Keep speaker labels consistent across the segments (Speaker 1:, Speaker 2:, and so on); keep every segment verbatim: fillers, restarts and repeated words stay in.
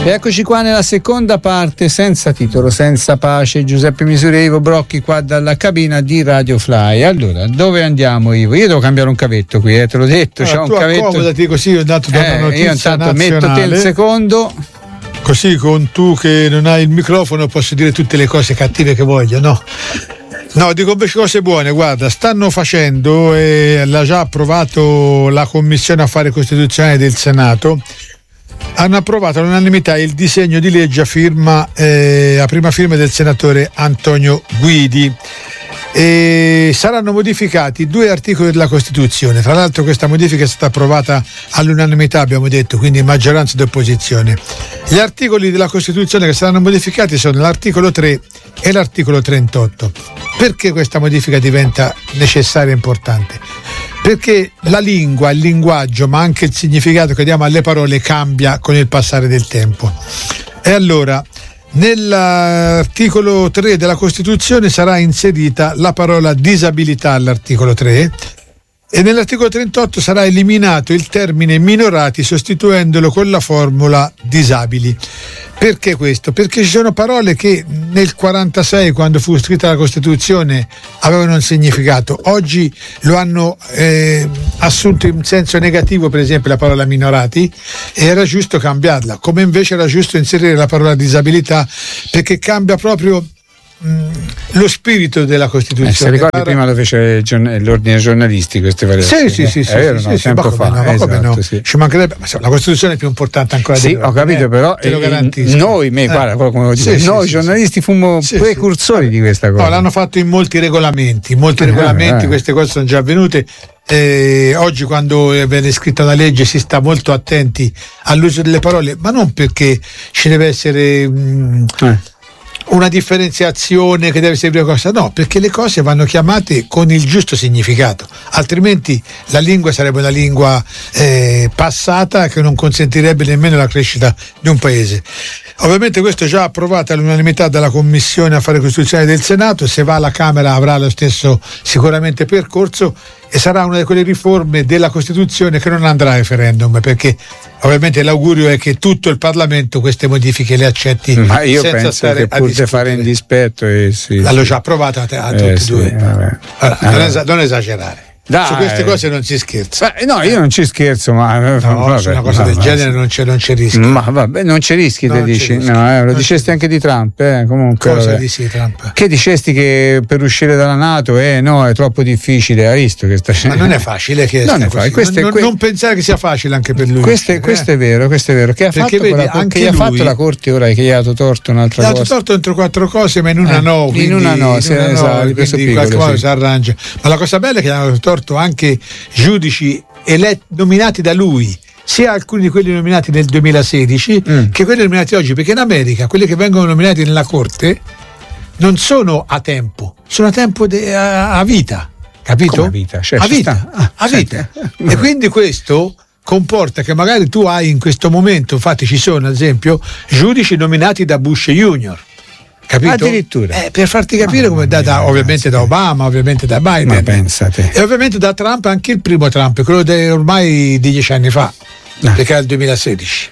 Speaker 1: Eccoci qua nella seconda parte, senza titolo, senza pace. Giuseppe Misuri e Ivo Brocchi qua dalla cabina di Radio Fly. Allora, dove andiamo, Ivo? Io devo cambiare un cavetto qui, eh, te l'ho detto. Allora, c'è un cavetto.
Speaker 2: Accomodati così, io dato da una
Speaker 1: eh,
Speaker 2: notizia
Speaker 1: io intanto
Speaker 2: nazionale.
Speaker 1: metto te il secondo.
Speaker 2: Così con tu che non hai il microfono posso dire tutte le cose cattive che voglio, no? No, dico invece cose buone. Guarda, stanno facendo, e l'ha già approvato la Commissione Affari Costituzionali del Senato, hanno approvato all'unanimità il disegno di legge a firma eh, a prima firma del senatore Antonio Guidi. E saranno modificati due articoli della Costituzione. Tra l'altro questa modifica è stata approvata all'unanimità, abbiamo detto, quindi maggioranza ed opposizione. Gli articoli della Costituzione che saranno modificati sono l'articolo tre e l'articolo trentotto. Perché questa modifica diventa necessaria e importante? Perché la lingua, il linguaggio, ma anche il significato che diamo alle parole cambia con il passare del tempo. E allora, nell'articolo tre della Costituzione sarà inserita la parola disabilità all'articolo tre e nell'articolo trentotto sarà eliminato il termine minorati sostituendolo con la formula disabili. Perché questo? Perché ci sono parole che nel quarantasei, quando fu scritta la Costituzione, avevano un significato. Oggi lo hanno eh, assunto in senso negativo, per esempio la parola minorati, e era giusto cambiarla, come invece era giusto inserire la parola disabilità, perché cambia proprio lo spirito della Costituzione.
Speaker 1: Eh, se ricordi Parla... prima lo fece l'ordine giornalistico queste variazioni.
Speaker 2: Sì, sì, sì, sì,
Speaker 1: vero,
Speaker 2: sì,
Speaker 1: no?
Speaker 2: sì,
Speaker 1: tempo
Speaker 2: sì,
Speaker 1: fa.
Speaker 2: No,
Speaker 1: esatto,
Speaker 2: no.
Speaker 1: Sì.
Speaker 2: Ci mancherebbe, ma la Costituzione è più importante ancora
Speaker 1: sì,
Speaker 2: di noi.
Speaker 1: Ho capito,
Speaker 2: eh,
Speaker 1: però
Speaker 2: te lo
Speaker 1: eh, noi, me,
Speaker 2: eh.
Speaker 1: guarda, come
Speaker 2: sì,
Speaker 1: dico,
Speaker 2: sì,
Speaker 1: noi
Speaker 2: sì,
Speaker 1: giornalisti
Speaker 2: sì.
Speaker 1: fummo
Speaker 2: sì,
Speaker 1: precursori
Speaker 2: sì.
Speaker 1: di questa cosa.
Speaker 2: No, l'hanno fatto in molti regolamenti, in molti regolamenti
Speaker 1: eh.
Speaker 2: queste cose sono già avvenute. Eh, oggi quando viene scritta la legge si sta molto attenti all'uso delle parole, ma non perché ci deve essere mh, eh. una differenziazione che deve servire a cosa, no, perché le cose vanno chiamate con il giusto significato, altrimenti la lingua sarebbe una lingua eh, passata che non consentirebbe nemmeno la crescita di un paese. Ovviamente questo è già approvato all'unanimità dalla Commissione Affari Costituzionali del Senato, se va alla Camera avrà lo stesso sicuramente percorso e sarà una di quelle riforme della Costituzione che non andrà a referendum, perché ovviamente l'augurio è che tutto il Parlamento queste modifiche le accetti.
Speaker 1: Ma io
Speaker 2: senza
Speaker 1: penso
Speaker 2: stare
Speaker 1: che pur di fare in dispetto eh, sì,
Speaker 2: l'hanno
Speaker 1: sì.
Speaker 2: già approvata a, a tutti
Speaker 1: eh,
Speaker 2: e
Speaker 1: sì,
Speaker 2: due.
Speaker 1: Vabbè.
Speaker 2: Allora,
Speaker 1: allora.
Speaker 2: Non, es- non esagerare.
Speaker 1: Dai.
Speaker 2: Su queste cose non si scherza.
Speaker 1: Beh, no, io non ci scherzo, ma
Speaker 2: no,
Speaker 1: vabbè,
Speaker 2: su una cosa
Speaker 1: vabbè,
Speaker 2: del genere non c'è, non c'è rischio.
Speaker 1: Ma vabbè, non c'è rischi,
Speaker 2: no,
Speaker 1: te dici?
Speaker 2: Rischio.
Speaker 1: No, eh, lo
Speaker 2: non
Speaker 1: dicesti anche di Trump, eh, comunque.
Speaker 2: Cosa
Speaker 1: vabbè.
Speaker 2: dici Trump?
Speaker 1: Che dicesti che per uscire dalla NATO, eh no, è troppo difficile, hai visto che sta
Speaker 2: Ma non è facile che
Speaker 1: non, è facile. Questo
Speaker 2: non,
Speaker 1: è que-
Speaker 2: non pensare che sia facile anche per lui.
Speaker 1: Questo, è,
Speaker 2: eh?
Speaker 1: questo è vero, questo è vero. Che ha
Speaker 2: Perché
Speaker 1: fatto,
Speaker 2: vedi,
Speaker 1: quella,
Speaker 2: anche
Speaker 1: che gli ha
Speaker 2: lui,
Speaker 1: fatto la Corte ora, che gli ha dato torto un'altra
Speaker 2: gli
Speaker 1: cosa.
Speaker 2: ha dato torto entro quattro cose, ma in una
Speaker 1: eh,
Speaker 2: no.
Speaker 1: In
Speaker 2: quindi,
Speaker 1: una no,
Speaker 2: in
Speaker 1: sì,
Speaker 2: una no,
Speaker 1: esatto,
Speaker 2: quindi
Speaker 1: questo
Speaker 2: in
Speaker 1: piccolo,
Speaker 2: qualche modo
Speaker 1: sì.
Speaker 2: si arrangia. Ma la cosa bella è che gli hanno dato torto anche giudici eletti, nominati da lui, sia alcuni di quelli nominati nel duemilasedici mm. che quelli nominati oggi, perché in America quelli che vengono nominati nella Corte non sono a tempo, sono a tempo de, a, a vita, capito?
Speaker 1: Come a vita, cioè,
Speaker 2: a vita,
Speaker 1: sta. Ah,
Speaker 2: a vita. E quindi questo comporta che magari tu hai in questo momento, infatti ci sono ad esempio giudici nominati da Bush Junior, capito?
Speaker 1: Addirittura
Speaker 2: eh, per farti capire come da, da, ovviamente da Obama, ovviamente da Biden,
Speaker 1: ma pensate.
Speaker 2: E ovviamente da Trump, anche il primo Trump, quello de, ormai di dieci anni fa, no. Perché era il duemilasedici.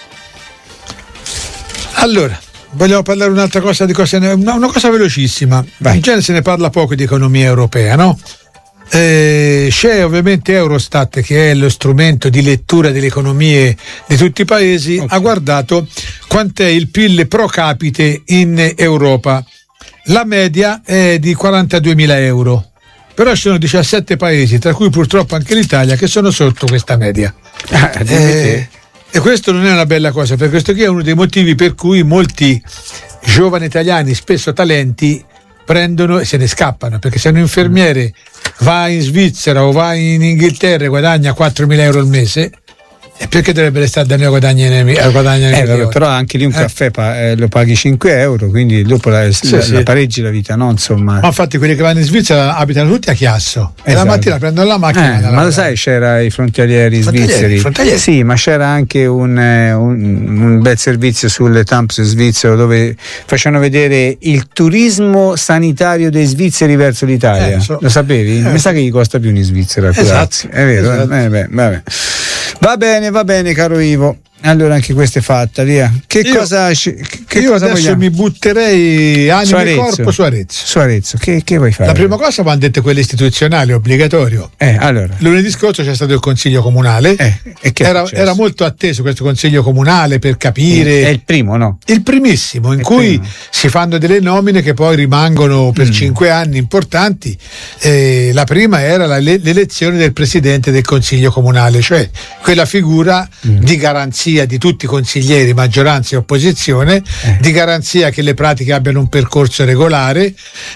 Speaker 2: Allora, vogliamo parlare un'altra cosa di cose, una, una cosa velocissima. Vai. In genere se ne parla poco di economia europea, no? Eh, c'è ovviamente Eurostat, che è lo strumento di lettura delle economie di tutti i paesi, okay. Ha guardato quant'è il P I L pro capite in Europa. La media è di quarantaduemila euro, però ci sono diciassette paesi, tra cui purtroppo anche l'Italia, che sono sotto questa media.
Speaker 1: Ah,
Speaker 2: eh, e questo non è una bella cosa, perché questo qui è uno dei motivi per cui molti giovani italiani, spesso talenti, prendono e se ne scappano, perché se un infermiere va in Svizzera o va in Inghilterra e guadagna quattromila euro al mese, e perché dovrebbe restare da noi a guadagnare, a guadagnare
Speaker 1: eh, vabbè, però anche lì un eh. caffè pa- eh, lo paghi cinque euro, quindi dopo la,
Speaker 2: sì,
Speaker 1: la,
Speaker 2: sì.
Speaker 1: la pareggi la vita, no? Insomma.
Speaker 2: Ma infatti quelli che vanno in Svizzera abitano tutti a Chiasso, esatto. E la mattina prendono la macchina.
Speaker 1: Eh, ma lo sai, c'era i frontalieri,
Speaker 2: frontalieri
Speaker 1: svizzeri.
Speaker 2: Frontalieri.
Speaker 1: Sì, ma c'era anche un, un, un bel servizio sulle Tamps svizzero dove facevano vedere il turismo sanitario dei svizzeri verso l'Italia.
Speaker 2: Eh, so.
Speaker 1: Lo sapevi?
Speaker 2: Eh.
Speaker 1: Mi sa che gli costa più in Svizzera.
Speaker 2: Esatto.
Speaker 1: È vero,
Speaker 2: esatto.
Speaker 1: Eh, beh, vabbè. Va bene, va bene, caro Ivo. Allora anche questa è fatta, via. Che
Speaker 2: io,
Speaker 1: cosa che
Speaker 2: io
Speaker 1: cosa
Speaker 2: adesso
Speaker 1: vogliamo?
Speaker 2: mi butterei anima
Speaker 1: Su
Speaker 2: e
Speaker 1: Arezzo.
Speaker 2: corpo su Arezzo.
Speaker 1: Su Arezzo, che, che vuoi fare?
Speaker 2: La prima cosa vanno dette quelle istituzionali, obbligatorio.
Speaker 1: Eh, allora.
Speaker 2: Lunedì scorso c'è stato il consiglio comunale.
Speaker 1: Eh, e che
Speaker 2: era, era molto atteso questo consiglio comunale per capire.
Speaker 1: È il primo, no?
Speaker 2: Il primissimo, in
Speaker 1: il
Speaker 2: cui
Speaker 1: primo.
Speaker 2: si fanno delle nomine che poi rimangono per
Speaker 1: Mm.
Speaker 2: cinque anni importanti. Eh, la prima era la, l'elezione del presidente del consiglio comunale, cioè quella figura
Speaker 1: Mm.
Speaker 2: di garanzia di tutti i consiglieri, maggioranza e opposizione,
Speaker 1: Eh.
Speaker 2: di garanzia che le pratiche abbiano un percorso regolare,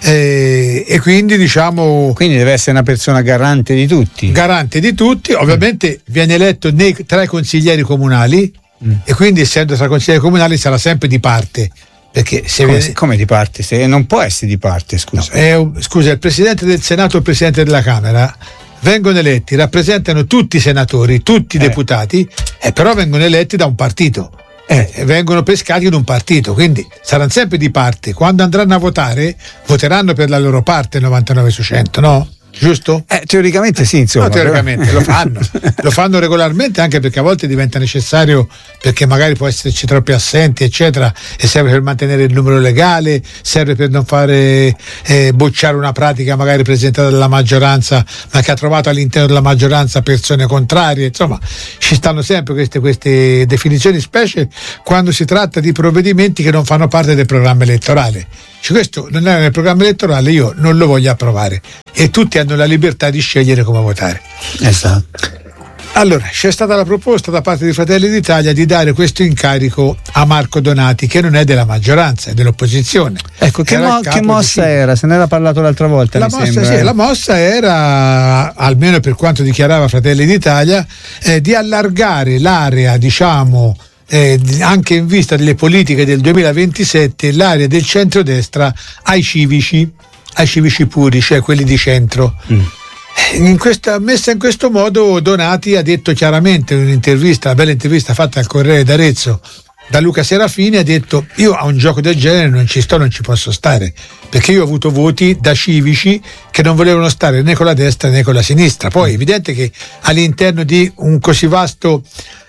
Speaker 2: eh, e quindi diciamo
Speaker 1: Quindi deve essere una persona garante di tutti.
Speaker 2: garante di tutti. Ovviamente viene eletto nei, tra i consiglieri comunali,
Speaker 1: Mm.
Speaker 2: e quindi essendo tra i consiglieri comunali sarà sempre di parte, perché se
Speaker 1: Come,
Speaker 2: viene,
Speaker 1: come di parte? Se non può essere di parte, scusa.
Speaker 2: no, è un- scusa, il presidente del Senato e il presidente della Camera vengono eletti, rappresentano tutti i senatori, tutti i
Speaker 1: Eh.
Speaker 2: deputati, e però vengono eletti da un partito.
Speaker 1: Eh.
Speaker 2: Eh, vengono pescati in un partito, quindi saranno sempre di parte. Quando andranno a votare, voteranno per la loro parte novantanove su cento, no? Giusto?
Speaker 1: Eh, teoricamente sì, insomma.
Speaker 2: No, teoricamente
Speaker 1: però-
Speaker 2: lo fanno, lo fanno regolarmente, anche perché a volte diventa necessario, perché magari può esserci troppi assenti, eccetera, e serve per mantenere il numero legale, serve per non fare eh, bocciare una pratica magari presentata dalla maggioranza, ma che ha trovato all'interno della maggioranza persone contrarie. Insomma, ci stanno sempre queste, queste definizioni, specie quando si tratta di provvedimenti che non fanno parte del programma elettorale. Cioè, questo non era nel programma elettorale, io non lo voglio approvare, e tutti hanno la libertà di scegliere come votare.
Speaker 1: Esatto.
Speaker 2: Allora, c'è stata la proposta da parte di Fratelli d'Italia di dare questo incarico a Marco Donati, che non è della maggioranza, è dell'opposizione.
Speaker 1: Ecco, che,
Speaker 2: Era
Speaker 1: mo-
Speaker 2: il capo
Speaker 1: che
Speaker 2: di
Speaker 1: mossa
Speaker 2: F I B.
Speaker 1: era? Se ne era parlato l'altra volta,
Speaker 2: La
Speaker 1: mi
Speaker 2: mossa,
Speaker 1: sembra.
Speaker 2: sì,
Speaker 1: eh.
Speaker 2: la mossa era, almeno per quanto dichiarava Fratelli d'Italia, eh, di allargare l'area, diciamo, eh, anche in vista delle politiche del duemilaventisette, l'area del centrodestra ai civici, ai civici puri, cioè quelli di centro.
Speaker 1: Mm.
Speaker 2: In questa, messa in questo modo, Donati ha detto chiaramente in un'intervista, una bella intervista fatta al Corriere d'Arezzo da Luca Serafini, ha detto: io a un gioco del genere non ci sto, non ci posso stare, perché io ho avuto voti da civici che non volevano stare né con la destra né con la sinistra. Poi è evidente che all'interno di un così vasto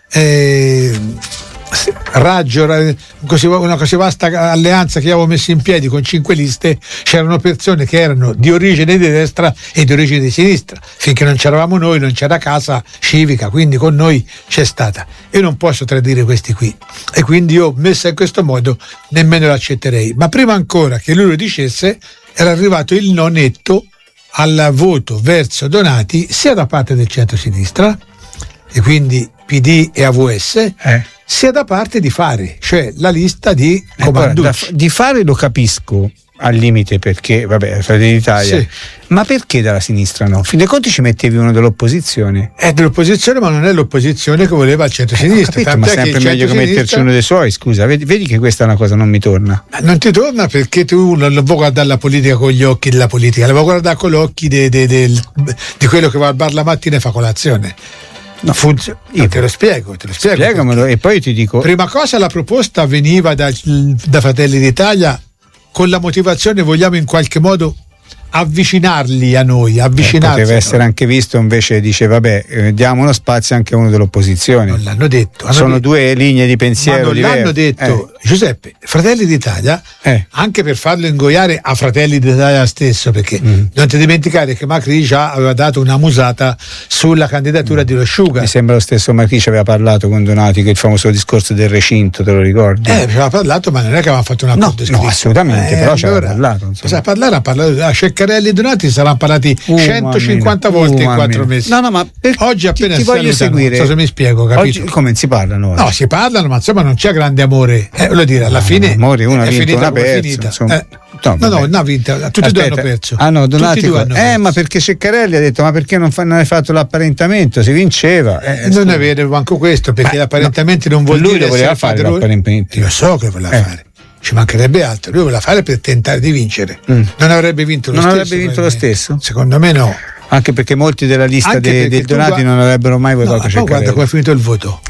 Speaker 2: eh, raggio, così, una così vasta alleanza che avevo messo in piedi con cinque liste, c'erano persone che erano di origine di destra e di origine di sinistra. Finché non c'eravamo noi non c'era casa civica, quindi con noi c'è stata. Io non posso tradire questi qui, e quindi io, messa in questo modo, nemmeno l'accetterei. Ma prima ancora che lui lo dicesse, era arrivato il no netto al voto verso Donati, sia da parte del centro-sinistra, e quindi P D e A V S,
Speaker 1: Eh.
Speaker 2: sia da parte di Fare, cioè la lista di
Speaker 1: Eh, guarda,
Speaker 2: Comanducci.
Speaker 1: da- di fare lo capisco al limite, perché vabbè, Fratelli d'Italia,
Speaker 2: Sì.
Speaker 1: ma perché dalla sinistra no? Fin dei conti ci mettevi uno dell'opposizione.
Speaker 2: È dell'opposizione, ma non è l'opposizione che voleva il
Speaker 1: Eh, ho
Speaker 2: centro-sinistra.
Speaker 1: capito, ma
Speaker 2: tant'è che
Speaker 1: sempre
Speaker 2: il
Speaker 1: meglio che metterci
Speaker 2: centro-sinistra-
Speaker 1: uno dei suoi, scusa, vedi, vedi che questa è una cosa non mi torna.
Speaker 2: Ma non ti torna perché tu non non vuoi guardare la politica con gli occhi della politica, la vuoi guardare con gli occhi de- de- del- di quello che va al bar la mattina e fa colazione.
Speaker 1: No,
Speaker 2: Funziona.
Speaker 1: io-
Speaker 2: te lo spiego, te lo spiego.
Speaker 1: Spiegamelo e poi ti dico.
Speaker 2: Prima cosa, la proposta veniva da, da Fratelli d'Italia con la motivazione: vogliamo in qualche modo avvicinarli a noi,
Speaker 1: Eh,
Speaker 2: avvicinarsi.
Speaker 1: poteva
Speaker 2: a
Speaker 1: essere
Speaker 2: noi.
Speaker 1: anche visto, invece dice vabbè, eh, diamo uno spazio anche a uno dell'opposizione.
Speaker 2: Non l'hanno detto. hanno
Speaker 1: Sono
Speaker 2: detto-
Speaker 1: due linee di
Speaker 2: ma
Speaker 1: pensiero
Speaker 2: non
Speaker 1: diverse.
Speaker 2: l'hanno detto. Giuseppe, Fratelli d'Italia,
Speaker 1: Eh.
Speaker 2: anche per farlo ingoiare a Fratelli d'Italia stesso, perché
Speaker 1: Mm.
Speaker 2: non ti dimenticare che Macri già aveva dato una musata sulla candidatura di Lo Sciuga.
Speaker 1: Mi sembra lo stesso Macri ci aveva parlato con Donati, che il famoso discorso del recinto, te lo ricordi?
Speaker 2: Eh, ci aveva parlato, ma non è che aveva fatto una
Speaker 1: No,
Speaker 2: accordo
Speaker 1: no,
Speaker 2: scritto.
Speaker 1: assolutamente, però ci aveva parlato, insomma.
Speaker 2: Sa parlare, ha parlato a Ceccarelli e Donati, saranno parlati
Speaker 1: Uh,
Speaker 2: centocinquanta
Speaker 1: mamma mia.
Speaker 2: volte
Speaker 1: Uh,
Speaker 2: in quattro
Speaker 1: mamma mia.
Speaker 2: mesi.
Speaker 1: No, no, ma per-
Speaker 2: oggi appena
Speaker 1: ti, ti
Speaker 2: si
Speaker 1: voglio
Speaker 2: salutano,
Speaker 1: seguire.
Speaker 2: non so se mi spiego, capito?
Speaker 1: Oggi, come si parlano ora?
Speaker 2: No, si parlano, ma insomma non c'è grande amore. Eh, voglio dire, alla fine
Speaker 1: amore, uno ha
Speaker 2: è
Speaker 1: vinto,
Speaker 2: finita
Speaker 1: uno ha
Speaker 2: come è
Speaker 1: perso,
Speaker 2: finita.
Speaker 1: insomma.
Speaker 2: Eh,
Speaker 1: No,
Speaker 2: no, no,
Speaker 1: vabbè.
Speaker 2: non ha vinto, tutti e due hanno perso.
Speaker 1: Ah no, Donati.
Speaker 2: Tutti e due hanno
Speaker 1: eh,
Speaker 2: perso.
Speaker 1: ma perché Ceccarelli ha detto: ma perché non, fa, non hai fatto l'apparentamento? Si vinceva. Eh,
Speaker 2: non
Speaker 1: scusa.
Speaker 2: è vero manco questo, perché
Speaker 1: Beh,
Speaker 2: l'apparentamento
Speaker 1: no,
Speaker 2: non vuol
Speaker 1: lui
Speaker 2: dire
Speaker 1: lo voleva
Speaker 2: essere
Speaker 1: fare
Speaker 2: padrone.
Speaker 1: l'apparentamento.
Speaker 2: Io so che voleva
Speaker 1: Eh.
Speaker 2: fare, ci mancherebbe altro. Lui voleva fare per tentare di vincere.
Speaker 1: Mm.
Speaker 2: Non avrebbe vinto lo
Speaker 1: Non
Speaker 2: stesso.
Speaker 1: avrebbe vinto lo
Speaker 2: probabilmente.
Speaker 1: stesso?
Speaker 2: Secondo me no.
Speaker 1: Anche perché molti della lista
Speaker 2: Anche
Speaker 1: dei,
Speaker 2: perché
Speaker 1: dei
Speaker 2: tu
Speaker 1: Donati
Speaker 2: guarda-
Speaker 1: non avrebbero mai
Speaker 2: No,
Speaker 1: votato
Speaker 2: ma poi
Speaker 1: Ceccarelli.
Speaker 2: guarda come è finito il voto.
Speaker 1: Eh.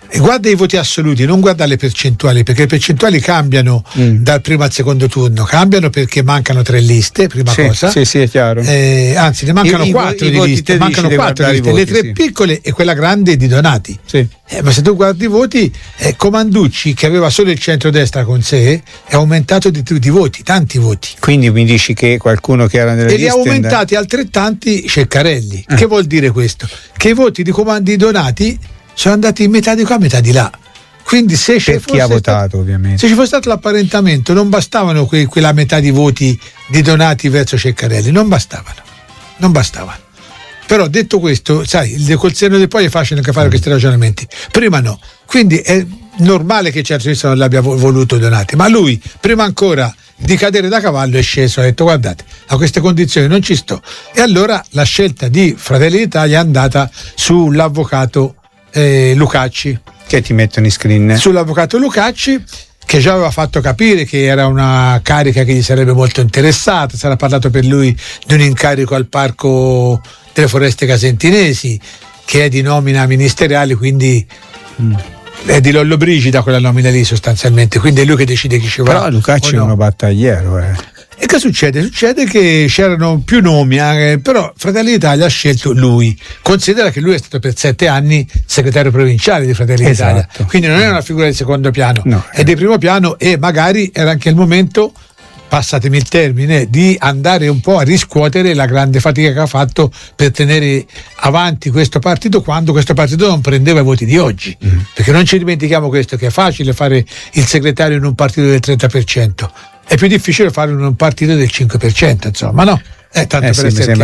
Speaker 2: E guarda i voti assoluti, non guarda le percentuali, perché le percentuali cambiano mm. dal primo al secondo turno, cambiano perché mancano tre liste, prima
Speaker 1: sì,
Speaker 2: cosa.
Speaker 1: Sì, sì, è chiaro.
Speaker 2: Eh, anzi, ne mancano I, quattro i, di i liste, mancano quattro liste, voti, le tre sì. piccole e quella grande di Donati.
Speaker 1: Sì.
Speaker 2: Eh, ma se tu guardi i voti, eh, Comanducci, che aveva solo il centrodestra con sé, è aumentato di, di voti, tanti voti.
Speaker 1: Quindi mi dici che qualcuno che era nelle
Speaker 2: e
Speaker 1: liste...
Speaker 2: E li ha aumentati and... altrettanti Ceccarelli. Eh. Che vuol dire questo? Che i voti di Comandi Donati sono andati metà di qua, metà di là. Quindi se
Speaker 1: per chi ha votato,
Speaker 2: stato,
Speaker 1: ovviamente.
Speaker 2: Se ci fosse stato l'apparentamento, non bastavano que, quella metà di voti di Donati verso Ceccarelli, non bastavano. Non bastavano. Però detto questo, sai, il col senno di poi è facile anche fare mm. questi ragionamenti. Prima no. Quindi è normale che certo non l'abbia voluto Donati, ma lui, prima ancora di cadere da cavallo, è sceso, ha detto guardate, a queste condizioni non ci sto. E allora la scelta di Fratelli d'Italia è andata sull'avvocato Eh, Lucacci,
Speaker 1: che ti mettono in screen
Speaker 2: sull'avvocato Lucacci, che già aveva fatto capire che era una carica che gli sarebbe molto interessata. Sarà parlato per lui di un incarico al Parco delle Foreste Casentinesi, che è di nomina ministeriale, quindi mm. è di Lollobrigida quella nomina lì sostanzialmente, quindi è lui che decide chi ci va.
Speaker 1: Però Lucacci no. È uno battagliero eh.
Speaker 2: E che succede? Succede che c'erano più nomi, eh, però Fratelli d'Italia ha scelto lui. Considera che lui è stato per sette anni segretario provinciale di Fratelli d'Italia, esatto. Quindi non è una figura di secondo piano, no, è eh. di primo piano, e magari era anche il momento, passatemi il termine, di andare un po' a riscuotere la grande fatica che ha fatto per tenere avanti questo partito, quando questo partito non prendeva i voti di oggi. Mm. Perché non ci dimentichiamo questo, che è facile fare il segretario in un partito del trenta per cento. È più difficile farlo in un partito del cinque per cento, insomma, no? Eh, tanto
Speaker 1: eh
Speaker 2: per
Speaker 1: sì,
Speaker 2: essere
Speaker 1: mi sembra